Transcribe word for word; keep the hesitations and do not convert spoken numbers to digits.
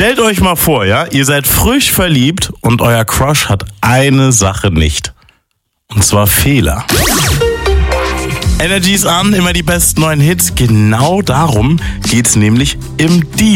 Stellt euch mal vor, ja, ihr seid frisch verliebt und euer Crush hat eine Sache nicht. Und zwar Fehler. Energy ist an, immer die besten neuen Hits. Genau darum geht's nämlich im Deal.